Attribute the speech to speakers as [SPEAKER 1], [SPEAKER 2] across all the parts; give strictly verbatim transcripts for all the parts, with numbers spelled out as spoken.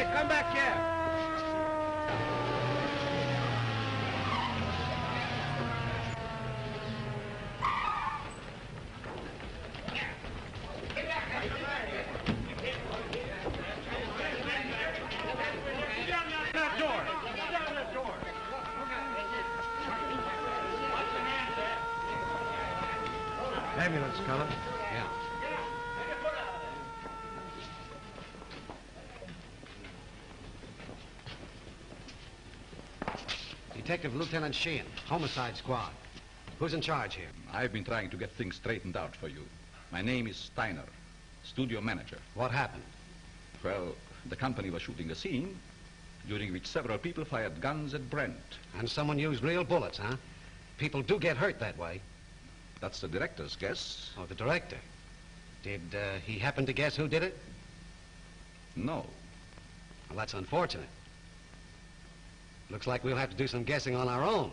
[SPEAKER 1] come back here. That door. Down that door.
[SPEAKER 2] Ambulance, Colonel.
[SPEAKER 3] Yeah. Detective Lieutenant Sheehan, Homicide Squad. Who's in charge here?
[SPEAKER 4] I've been trying to get things straightened out for you. My name is Steiner, studio manager.
[SPEAKER 3] What happened?
[SPEAKER 4] Well, the company was shooting a scene during which several people fired guns at Brent.
[SPEAKER 3] And someone used real bullets, huh? People do get hurt that way.
[SPEAKER 4] That's the director's guess.
[SPEAKER 3] Oh, the director. Did uh, he happen to guess who did it?
[SPEAKER 4] No.
[SPEAKER 3] Well, that's unfortunate. Looks like we'll have to do some guessing on our own.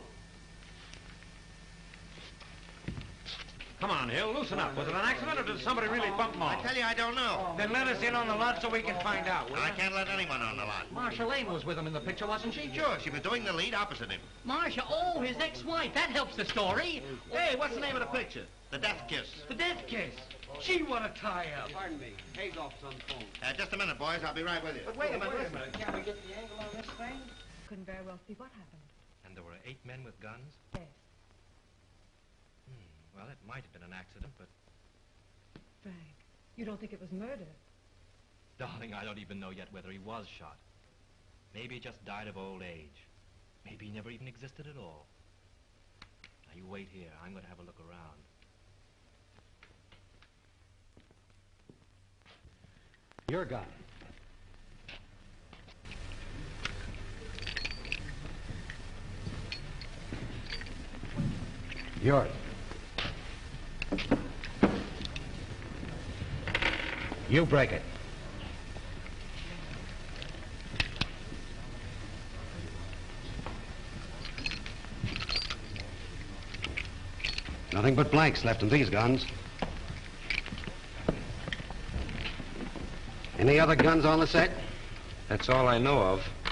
[SPEAKER 1] Come on, Hill, loosen up. Was it an accident or did somebody really bump him
[SPEAKER 5] I
[SPEAKER 1] off?
[SPEAKER 5] tell you, I don't know.
[SPEAKER 1] Then let us in on the lot so we can find out, will
[SPEAKER 5] I
[SPEAKER 1] you?
[SPEAKER 5] can't let anyone on the lot.
[SPEAKER 6] Marcia Lane was with him in the picture, wasn't she?
[SPEAKER 5] Sure, she was doing the lead opposite him.
[SPEAKER 6] Marcia, oh, his ex-wife. That helps the story.
[SPEAKER 5] Hey, what's the name of the picture? The Death Kiss.
[SPEAKER 6] The death kiss. She what a tie-up.
[SPEAKER 3] Pardon me. Hagoff's on the phone.
[SPEAKER 5] Uh, just a minute, boys. I'll be right with you.
[SPEAKER 1] But wait a minute, wait a minute.
[SPEAKER 3] Can we get the angle on this thing?
[SPEAKER 7] Couldn't very well see what happened.
[SPEAKER 8] And there were eight men with guns?
[SPEAKER 7] Yes.
[SPEAKER 8] Hmm. Well, it might have been an accident, but,
[SPEAKER 7] Frank, you don't think it was murder?
[SPEAKER 8] darling, I don't even know yet whether he was shot. Maybe he just died of old age. Maybe he never even existed at all. Now, you wait here. I'm going to have a look around.
[SPEAKER 3] Your gun. Yours. You break it. Nothing but blanks left in these guns. Any other guns on the set?
[SPEAKER 2] That's all I know of.